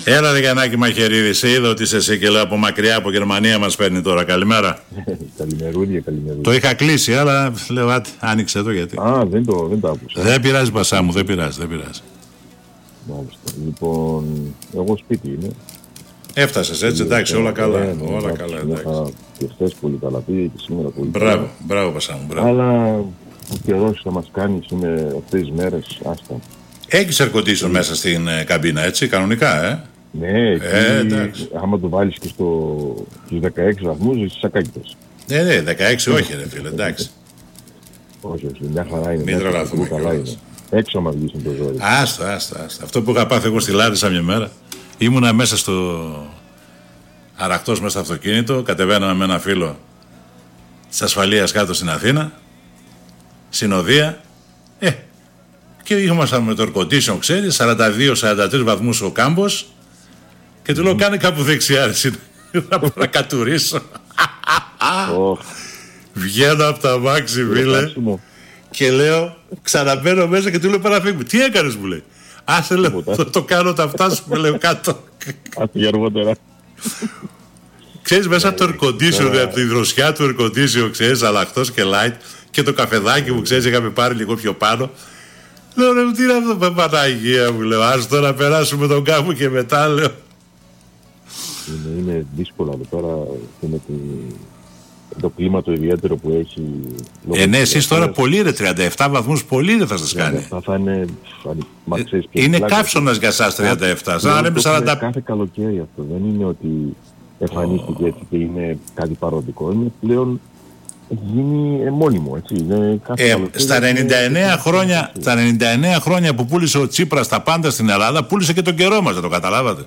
Έλα ρε Γιαννάκη Μαχαιρίδη, σε είδα ότι είσαι εσύ και λέω από μακριά, από Γερμανία μας παίρνει τώρα. Καλημέρα. Καλημερούδια. Το είχα κλείσει, αλλά λέω άνοιξε εδώ γιατί. Δεν το άκουσα. Δεν πειράζει Πασά μου, δεν πειράζει. Μάλιστα. Λοιπόν, εγώ σπίτι είμαι. Έφτασες έτσι, εντάξει, όλα καλά. Όλα καλά, εντάξει. Και χθες πολύ καλά πήγε και σήμερα πολύ καλά. Μπράβο Πασά μου, μπράβο. Αλλά ο καιρός θα μας κάνει είναι αυτές τις μέρες άστα. Έχεις air condition μέσα στην καμπίνα, έτσι, κανονικά, Ναι, εκεί, άμα το βάλεις και στους 16 βαθμούς, είσαι σακάκητος. Ναι, 16 όχι ρε φίλε, εντάξει. Όχι, μια χαρά είναι. Μην τρελαθούμε κιόλας. Έξω άμα βγεις είναι το ζόρι. Άστα. Αυτό που είχα πάθει εγώ στη Λάρισα μια μέρα, ήμουνα μέσα στο αραχτός μέσα στο αυτοκίνητο, κατεβαίναμε με ένα φίλο της ασφαλείας κάτω στην Αθήνα, συνοδεία, και ήμασταν με το air condition, ξέρεις, 42-43 βαθμούς ο κάμπος και του λέω κάνε κάπου δεξιά ρε, να μπορώ να κατουρίσω. Βγαίνω από τα μάξι φίλε και λέω, ξαναμπαίνω μέσα και του λέω παραφύγουμε. Τι έκανες μου λέει. Άσε λέω, το κάνω τα αυτά σου, λέω κάτω. Άσε αργότερα. Ξέρεις μέσα από το air condition, από τη δροσιά του air condition, ξέρεις, αλλαχτός και light και το καφεδάκι μου, ξέρεις, είχαμε πάρει λίγο πιο πάνω. Λέω ρε, τι είναι αυτό, Παναγία μου, λέω, ας τώρα περάσουμε τον κάμπο και μετά, λέω. Είναι δύσκολο τώρα, είναι το κλίμα το ιδιαίτερο που έχει. Ναι, εσείς τώρα πολύ ρε, 37 βαθμούς πολύ ρε θα σας κάνει. Αυτά θα είναι, είναι καύσωνας για εσάς 37, σαν να είναι 40. Κάθε καλοκαίρι αυτό, δεν είναι ότι εμφανίστηκε έτσι και είναι κάτι παροδικό, είναι πλέον γίνει μόνιμο, έτσι. Στα 99 χρόνια που πούλησε ο Τσίπρας τα πάντα στην Ελλάδα, πούλησε και τον καιρό μας, δεν το καταλάβατε.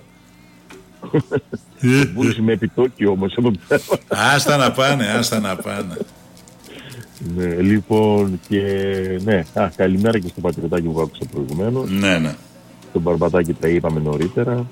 Πούλησε με επιτόκιο όμως εδώ πέρα. Άστα να πάνε. Ναι, λοιπόν, και ναι, καλημέρα και στο πατριωτάκι που άκουσα προηγουμένως. Ναι. Τον Μπαρμπατάκι τα είπαμε νωρίτερα.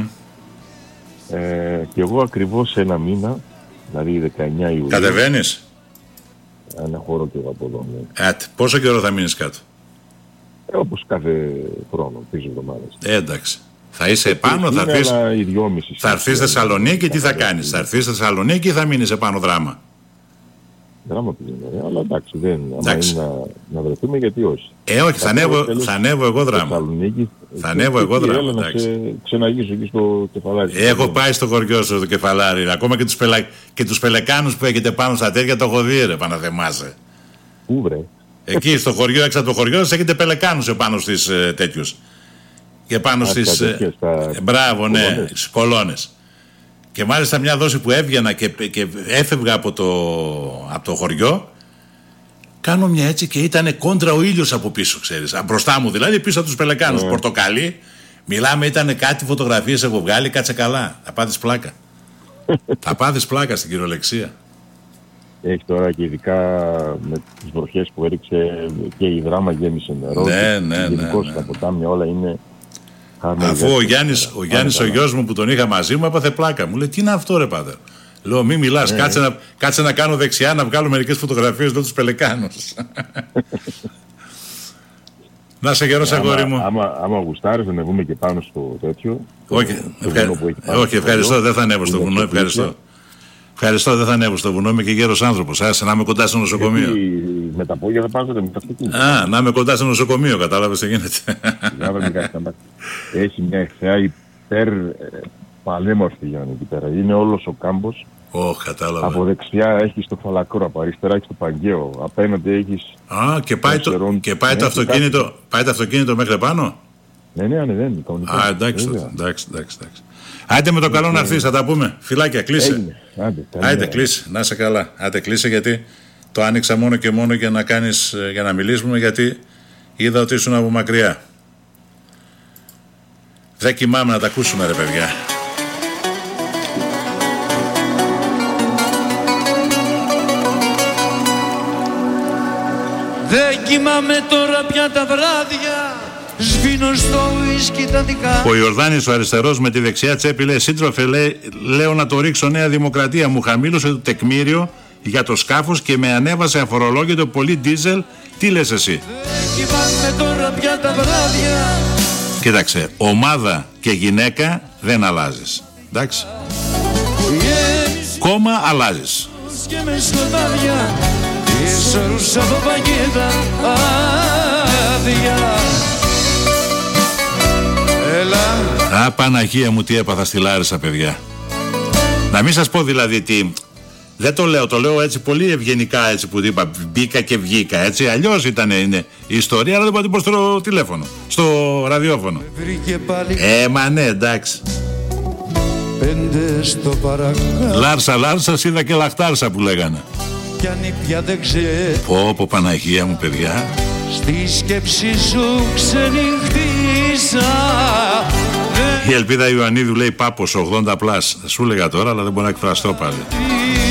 Και εγώ ακριβώς ένα μήνα, δηλαδή 19 Ιουλίου. Κατεβαίνεις? Αναχωρώ και εγώ από εδώ. Πόσο καιρό θα μείνεις κάτω? Όπως κάθε χρόνο, 3 εβδομάδες. Εντάξει. Θα είσαι επάνω, θα έρθεις στη Θεσσαλονίκη, τι θα κάνεις? Θα έρθεις στη Θεσσαλονίκη ή θα μείνεις επάνω δράμα? Δράμα πήγαινε, αλλά εντάξει, δεν είναι να βρεθούμε, γιατί όχι. Όχι, θα ανέβω εγώ δράμα. Θα ανέβω εγώ δράμα, εντάξει. Να ξεναγήσω εκεί στο Κεφαλάρι. Έχω πάει στο χωριό σου το Κεφαλάρι, ακόμα και τους πελεκάνους που έχετε πάνω στα τέτοια το έχω δει ρε, παναθεμάσαι. Πού βρε? Εκεί στο χωριό, έξω από το χωριό σας έχετε πελεκάνους επάνω στις τέτοιους. Και πάνω στις. Μπράβο, ναι, στις κολόνες. Και μάλιστα μια δόση που έβγαινα και έφευγα από το χωριό, κάνω μια έτσι και ήταν κόντρα ο ήλιος από πίσω, ξέρεις. Μπροστά μου δηλαδή, πίσω από τους πελεκάνους. Πορτοκαλί, μιλάμε, ήταν κάτι φωτογραφίες έχω βγάλει, κάτσε καλά. Θα πάθεις πλάκα. Θα πάθεις πλάκα στην κυριολεξία. Έχει τώρα και ειδικά με τις βροχές που έριξε και η Δράμα γέμισε νερό. Ναι. Γενικώς τα ποτάμια όλα είναι. Αφού ο Γιάννης ο γιος μου που τον είχα μαζί μου έπαθε πλάκα. Μου λέει τι είναι αυτό ρε πάτερ? Λέω μη μιλάς, κάτσε να κάνω δεξιά να βγάλω μερικές φωτογραφίες με τους πελεκάνους. Να σε γερός αγόρι μου. Άμα γουστάρεις να βγούμε και πάνω στο τέτοιο. Όχι, ευχαριστώ, δεν θα ανέβω στο βουνό, Ευχαριστώ, δεν θα ανέβω στο βουνό, είμαι και γέρος άνθρωπος. Άσε να είμαι κοντά στο νοσοκομείο. Με τα πόδια θα πάζετε με τα αυτοκίνητα. Να είμαι κοντά στο νοσοκομείο, κατάλαβες τι γίνεται. Έχει μια εχθριά υπέρ πανέμορφη Γιάννη εκεί πέρα. Είναι όλος ο κάμπος. Κατάλαβα. Από δεξιά έχεις το Φαλακρό, από αριστερά έχεις το Παγκαίο. Απέναντι έχεις. Και πάει το αυτοκίνητο μέχρι πάνω. Ναι, ανεβαίνει. Εντάξει. Άντε με το καλό να έρθεις, θα τα πούμε. Φιλάκια, κλείσε. Άντε κλείσε, να είσαι καλά. Άντε κλείσε, γιατί το άνοιξα μόνο και μόνο για να μιλήσουμε, γιατί είδα ότι ήσουν από μακριά. Δεν κοιμάμαι να τα ακούσουμε ρε παιδιά. Δεν κοιμάμαι τώρα πια τα βράδια, σβήνω στο ουίσκι τα δικά. Ο Ιορδάνης ο αριστερός με τη δεξιά τσέπη λέει: σύντροφε, λέω να το ρίξω Νέα Δημοκρατία. Μου χαμήλωσε το τεκμήριο για το σκάφος και με ανέβασε αφορολόγητο πολύ ντίζελ. Τι λες εσύ? Δεν κοιμάμαι τώρα πια τα βράδια. Κοίταξε, ομάδα και γυναίκα δεν αλλάζεις. Εντάξει. Κόμμα αλλάζεις. Και με σκοτάδια ίσως από παγίδα άδεια. Έλα. Α, Παναγία μου, τι έπαθα στη Λάρισα, παιδιά. Να μην σας πω δηλαδή τι. Δεν το λέω έτσι πολύ ευγενικά, έτσι που είπα, μπήκα και βγήκα, έτσι. Αλλιώς είναι η ιστορία, αλλά δεν μπορώ να την πω στο τηλέφωνο, στο ραδιόφωνο. Μα ναι, εντάξει. Πέντε στο παρακάτω. Λάρσα, είδα και λαχτάρσα που λέγανε. Κι αν η πια δεν ξέρει. Πω Παναγία μου, παιδιά. Στη σκέψη σου ξενυχτήσα. Η Ελπίδα Ιωαννίδου λέει Πάπος 80+. Σου έλεγα τώρα, αλλά δεν μπορώ να εκφραστώ πάλι.